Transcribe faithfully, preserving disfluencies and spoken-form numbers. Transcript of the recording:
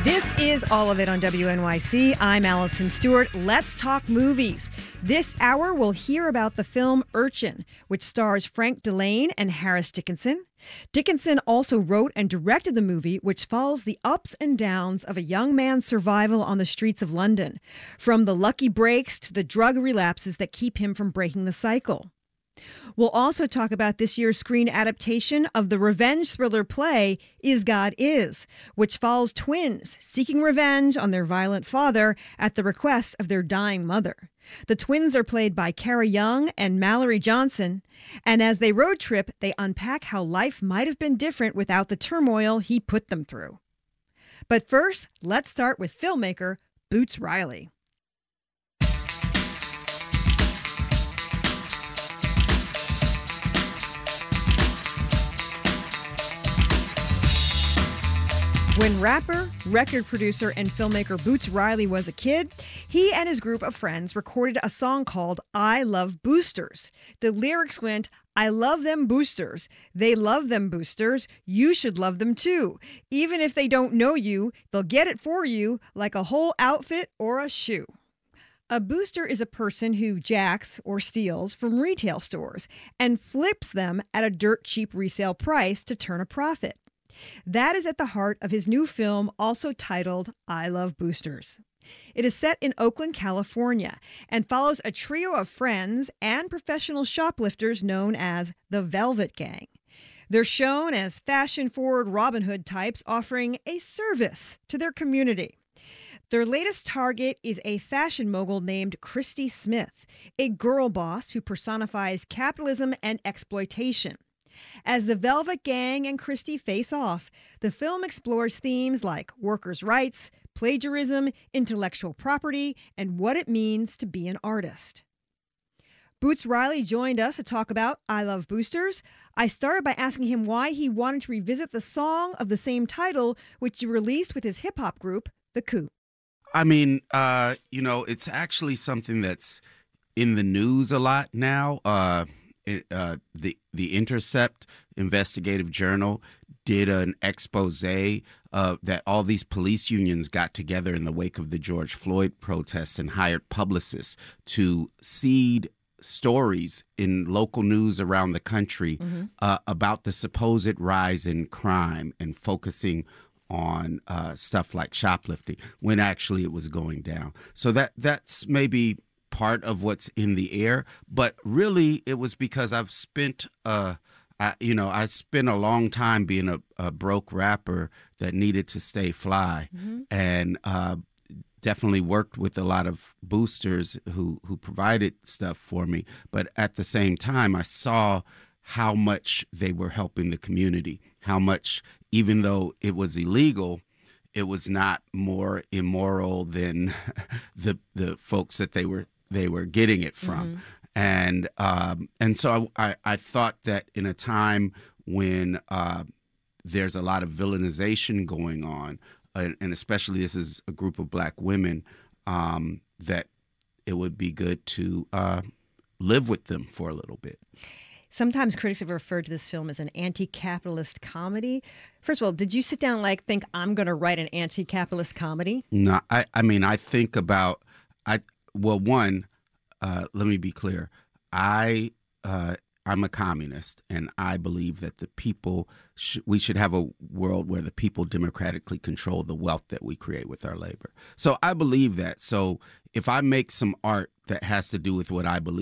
This is All of It on W N Y C. I'm Allison Stewart. Let's talk movies. This hour, we'll hear about the film Urchin, which stars Frank Delane and Harris Dickinson. Dickinson also wrote and directed the movie, which follows the ups and downs of a young man's survival on the streets of London, from the lucky breaks to the drug relapses that keep him from breaking the cycle. We'll also talk about this year's screen adaptation of the revenge thriller play Is God Is, which follows twins seeking revenge on their violent father at the request of their dying mother. The twins are played by Cara Young and Mallory Johnson, and as they road trip, they unpack how life might have been different without the turmoil he put them through. But first, let's start with filmmaker Boots Riley. When rapper, record producer, and filmmaker Boots Riley was a kid, he and his group of friends recorded a song called I Love Boosters. The lyrics went, I love them boosters. They love them boosters. You should love them too. Even if they don't know you, they'll get it for you like a whole outfit or a shoe. A booster is a person who jacks or steals from retail stores and flips them at a dirt cheap resale price to turn a profit. That is at the heart of his new film, also titled I Love Boosters. It is set in Oakland, California, and follows a trio of friends and professional shoplifters known as the Velvet Gang. They're shown as fashion-forward Robin Hood types offering a service to their community. Their latest target is a fashion mogul named Christy Smith, a girl boss who personifies capitalism and exploitation. As the Velvet Gang and Christy face off, the film explores themes like workers' rights, plagiarism, intellectual property, and what it means to be an artist. Boots Riley joined us to talk about I Love Boosters. I started by asking him why he wanted to revisit the song of the same title, which he released with his hip-hop group, The Coup. I mean, uh, you know, it's actually something that's in the news a lot now. Uh It, uh, the the Intercept investigative journal did an expose uh, that all these police unions got together in the wake of the George Floyd protests and hired publicists to seed stories in local news around the country mm-hmm. uh, about the supposed rise in crime and focusing on uh, stuff like shoplifting when actually it was going down. So that that's maybe part of what's in the air, but really it was because I've spent, uh, I, you know, I spent a long time being a, a broke rapper that needed to stay fly, mm-hmm. and uh, definitely worked with a lot of boosters who who provided stuff for me. But at the same time, I saw how much they were helping the community, how much, even though it was illegal, it was not more immoral than the the folks that they were they were getting it from. Mm-hmm. And um, and so I, I thought that in a time when uh, there's a lot of villainization going on, and, and especially this is a group of black women, um, that it would be good to uh, live with them for a little bit. Sometimes critics have referred to this film as an anti-capitalist comedy. First of all, did you sit down and like think I'm going to write an anti-capitalist comedy? No, I, I mean, I think about, I well, one, uh, let me be clear. I, uh, I'm a communist, and I believe that the people, sh- we should have a world where the people democratically control the wealth that we create with our labor. So I believe that. So if I make some art that has to do with what I believe,